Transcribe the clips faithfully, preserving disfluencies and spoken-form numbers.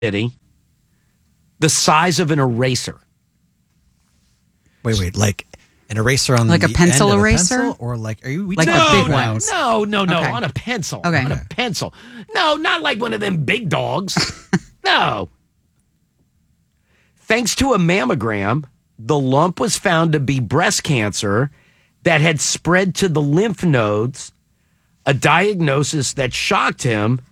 titty the size of an eraser. Wait, wait, like an eraser on like the a pencil end of eraser, a pencil? Or like, are you like no, the big no, ones? No, no, no, okay. on a pencil. Okay. On a pencil. No, not like one of them big dogs. No. Thanks to a mammogram, the lump was found to be breast cancer that had spread to the lymph nodes, a diagnosis that shocked him.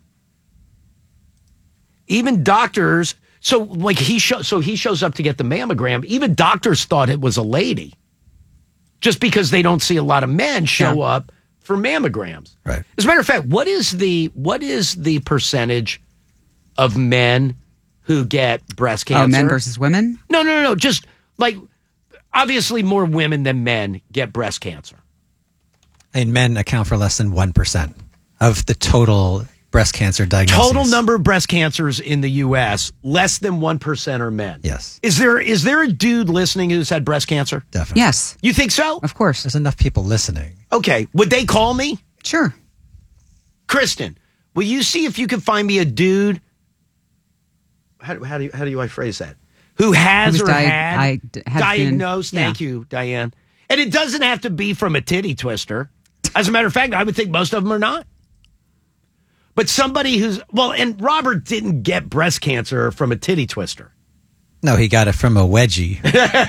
Even doctors, so like he show, so he shows up to get the mammogram. Even doctors thought it was a lady, just because they don't see a lot of men show yeah. up for mammograms. Right. As a matter of fact, what is the what is the percentage of men who get breast cancer? Oh, men versus women? No, no, no, no. Just like obviously more women than men get breast cancer. And men account for less than one percent of the total breast cancer diagnoses. Total number of breast cancers in the U S, less than one percent are men. Yes. Is there is there a dude listening who's had breast cancer? Definitely. Yes. You think so? Of course. There's enough people listening. Okay. Would they call me? Sure. Kristen, will you see if you can find me a dude? How, do- how do you, how do you I phrase that? Who has Who's or di- had I d- have diagnosed? been- Thank yeah. you, Diane. And it doesn't have to be from a titty twister. As a matter of fact, I would think most of them are not. But somebody who's, well, and Robert didn't get breast cancer from a titty twister. No, he got it from a wedgie.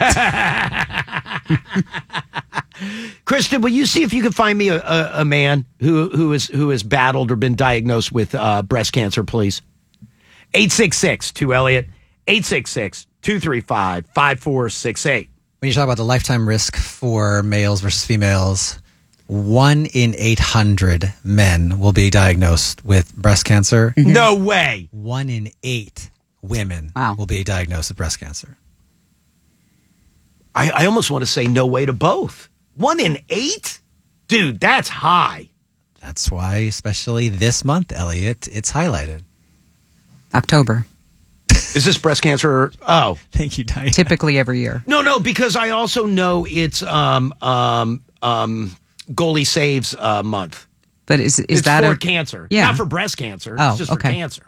Kristen, will you see if you can find me a, a, a man who who is who has battled or been diagnosed with uh, breast cancer, please? eight six six two Elliot, eight six six two three five five four six eight. When you talk about the lifetime risk for males versus females, one in eight hundred men will be diagnosed with breast cancer. Mm-hmm. No way. One in eight women Wow. will be diagnosed with breast cancer. I, I almost want to say no way to both. One in eight? Dude, that's high. That's why, especially this month, Elliot, it's highlighted. October. Is this breast cancer? Oh. Thank you, Diane. Typically every year. No, no, because I also know it's um, um, um, goalie saves uh, month. But is is it's that for a, cancer. Yeah. Not for breast cancer. Oh, it's just okay. for cancer.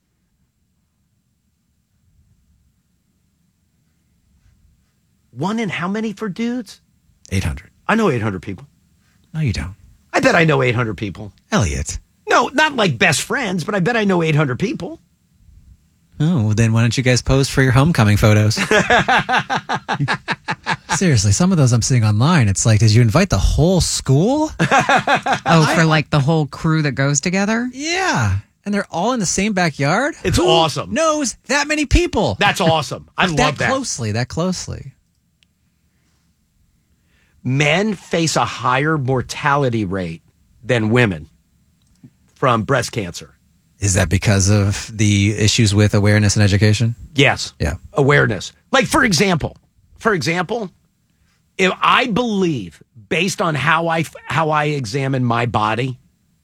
One in how many for dudes? eight hundred. I know eight hundred people. No, you don't. I bet I know eight hundred people. Elliot. No, not like best friends, but I bet I know eight hundred people. Oh, well, then why don't you guys pose for your homecoming photos? Seriously, some of those I'm seeing online. It's like, did you invite the whole school? Oh, for like the whole crew that goes together? Yeah. And they're all in the same backyard? It's Who awesome. knows that many people? That's awesome. I that love that. closely, that closely. Men face a higher mortality rate than women from breast cancer. Is that because of the issues with awareness and education? Yes. Yeah. Awareness. Like, for example, for example, if I believe, based on how I, how I examine my body,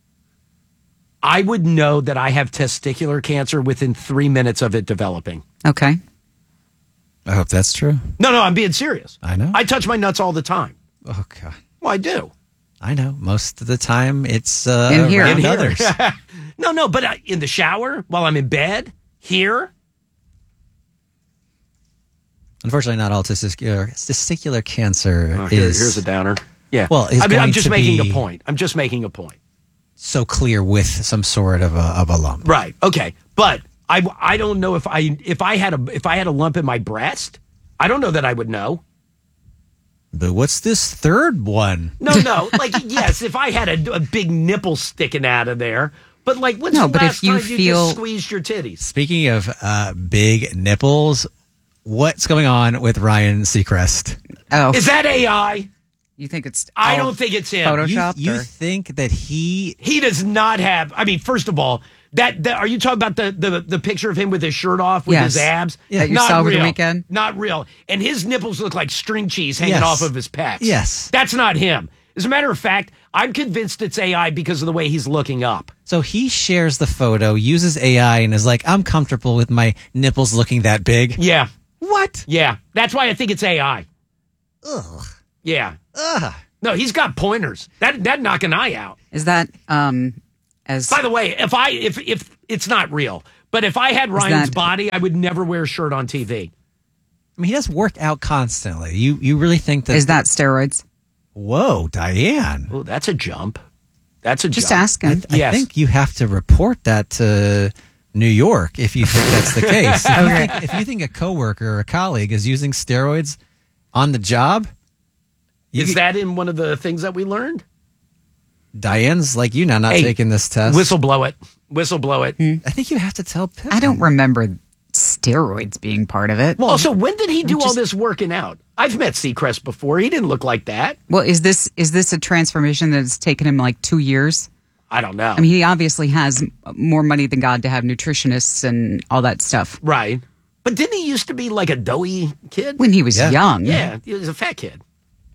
I would know that I have testicular cancer within three minutes of it developing. Okay. I hope that's true. No, no, I'm being serious. I know. I touch my nuts all the time. Oh, God. Well, I do. I know. Most of the time, it's uh, In here. around In here. others. No, no, but uh, in the shower, while I'm in bed, here. Unfortunately, not all testicular, testicular cancer Oh, here- is here's a downer. Yeah. Well, is I mean, I'm going just to making be- a point. I'm just making a point. so clear with some sort of a, of a lump. Right. Okay. But I, I don't know if I if I had a if I had a lump in my breast, I don't know that I would know. But what's this third one? No, no. Like, yes, if I had a, a big nipple sticking out of there. But, like, when's No, the but last if you time you feel- just squeezed your titties? Speaking of uh, big nipples, what's going on with Ryan Seacrest? Oh, Is that A I? you think it's I all don't think it's him. Photoshop? You, Shopped you or- think that he... He does not have. I mean, first of all, that, that are you talking about the, the the picture of him with his shirt off with Yes. his abs? That you Not saw over the real. weekend? Not real. And his nipples look like string cheese hanging Yes. off of his pecs. Yes. That's not him. As a matter of fact, I'm convinced it's A I because of the way he's looking up. So he shares the photo, uses A I, and is like, I'm comfortable with my nipples looking that big. Yeah. What? Yeah. That's why I think it's A I. Ugh. Yeah. Ugh. No, he's got pointers. That that'd knock an eye out. Is that um as By the way, if I if if it's not real, But if I had Ryan's that- body, I would never wear a shirt on T V. I mean, he does work out constantly. You you really think that? Is that steroids? Whoa, Diane. Oh, that's a jump. That's a Just jump. asking. I Yes. think you have to report that to New York if you think that's the case. If, you think, if you think a coworker or a colleague is using steroids on the job, you Is could- that in one of the things that we learned? Diane's like you now, not Hey, taking this test. Whistle blow it. Whistle blow it. I think you have to tell Pippin. I don't remember steroids being part of it. Well, so when did he do all just- this working out? I've met Seacrest before. He didn't look like that. Well, is this is this a transformation that's taken him like two years? I don't know. I mean, he obviously has more money than God to have nutritionists and all that stuff. right. But didn't he used to be like a doughy kid? When he was Yeah. young, yeah, he was a fat kid.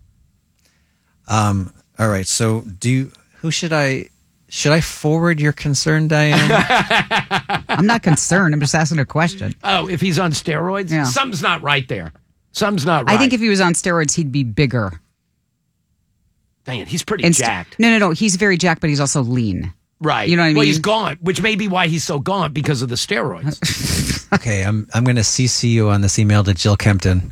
Um. All right. So, do you, who should I should I forward your concern, Diane? I'm not concerned. I'm just asking a question. Oh, if he's on steroids? Yeah. Something's not right there. Something's not right. I think if he was on steroids, he'd be bigger. Dang it, he's pretty And st- jacked. No, no, no. He's very jacked, but he's also lean. Right. You know what I Well, mean? he's gaunt, which may be why he's so gaunt because of the steroids. Okay, I'm I'm going to C C you on this email to Jill Kempton.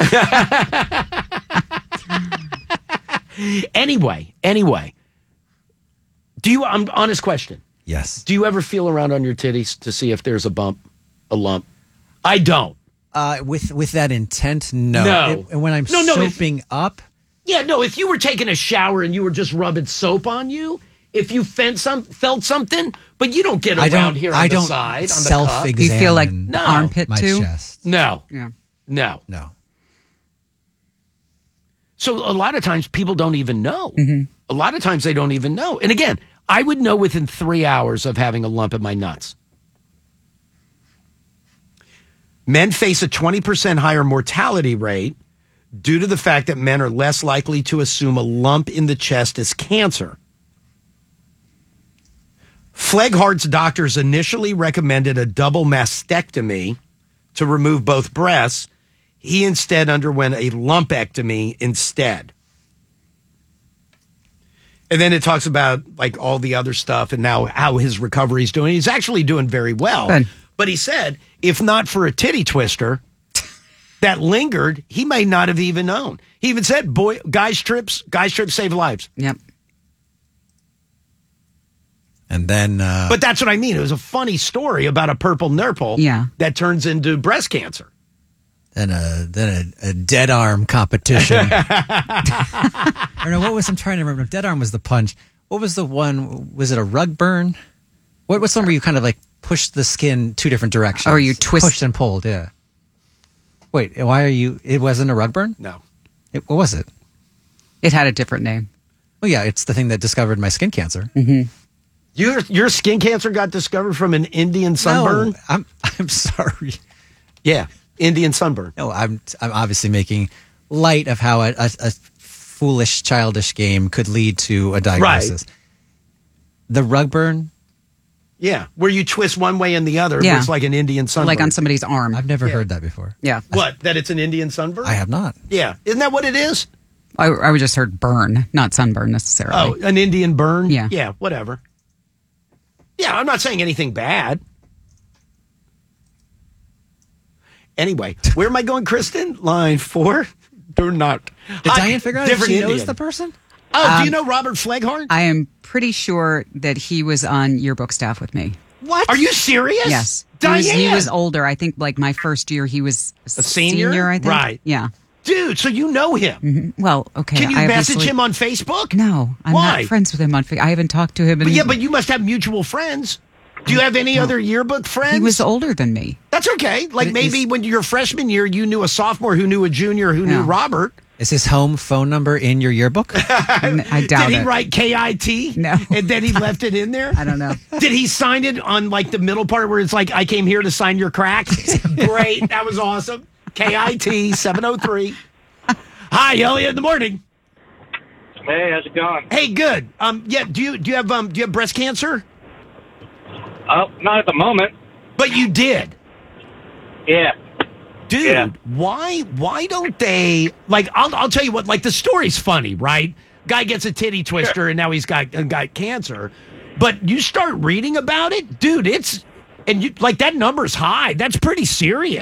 anyway, anyway. Do you, I'm honest question. Yes. Do you ever feel around on your titties to see if there's a bump, a lump? I don't. Uh, with with that intent, no. No. It- and when I'm No, no, if- soaping up, Yeah, no, if you were taking a shower and you were just rubbing soap on you, if you felt, some, felt something, but you don't get I around don't. here on I the don't side, on the self cup. You feel like No. armpit my too? chest. No, Yeah. no. No. So a lot of times people don't even know. Mm-hmm. A lot of times they don't even know. And again, I would know within three hours of having a lump in my nuts. Men face a twenty percent higher mortality rate due to the fact that men are less likely to assume a lump in the chest as cancer. Fleghart's doctors initially recommended a double mastectomy to remove both breasts. He instead underwent a lumpectomy instead. And then it talks about like all the other stuff and now how his recovery is doing. He's actually doing very well. Good. But he said, if not for a titty twister that lingered, he may not have even known. He even said, boy, guys trips, guys trips save lives. Yep. And then, uh, But that's what I mean. It was a funny story about a purple nurple Yeah. that turns into breast cancer. then a then a, a dead arm competition. I don't know what was. I'm trying to remember. Dead arm was the punch. What was the one? Was it a rug burn? What what's the one where you kind of like pushed the skin two different directions? Oh, you twist- pushed and pulled. Yeah. Wait, why are you? It wasn't a rug burn. No. It, what was it? It had a different name. Oh yeah, it's the thing that discovered my skin cancer. Your, your skin cancer got discovered from an Indian sunburn? No, I'm I'm sorry. Yeah, Indian sunburn. No, I'm I'm obviously making light of how a, a, a foolish, childish game could lead to a diagnosis. The rug burn. Yeah, where you twist one way and the other. Yeah. It's like an Indian sunburn. Like on somebody's arm. I've never heard that before. yeah. What? That it's an Indian sunburn? I have not. Yeah. Isn't that what it is? I, I just heard burn, not sunburn necessarily. Oh, an Indian burn? Yeah. Yeah, whatever. Yeah, I'm not saying anything bad. Anyway, where am I going, Kristen? Line four? They're not. Did I- Diane figure out if different she knows Indian. the person? Oh, do you know Robert Fleghart? I am pretty sure that he was on yearbook staff with me. What? Are you serious? Yes. He Diane. was, he was older. I think like my first year he was a, senior? I think. Right. Yeah. Dude, so you know him. Well, okay. Can you I message obviously- him on Facebook? No, I'm Why? not friends with him on Facebook. I haven't talked to him. In, But yeah, but you must have mutual friends. Do you have any other yearbook friends? he was older than me. That's okay. Like But maybe is- when your freshman year, you knew a sophomore who knew a junior who knew No. Robert. Is his home phone number in your yearbook? I doubt Did he it. write K I T? No. And then he left it in there? I don't know. Did he sign it on like the middle part where it's like, I came here to sign your crack? Great. That was awesome. K I T seven oh three. Hi, Elliot, in the morning. Hey, how's it going? Hey, good. Um, yeah, do you do you have um do you have breast cancer? Oh, not at the moment. But you did. Yeah. Dude, Yeah. why why don't they like I'll I'll tell you what, like the story's funny, right? Guy gets a titty twister and now he's got uh, got cancer. But you start reading about it, dude, it's And you like that number's high. That's pretty serious.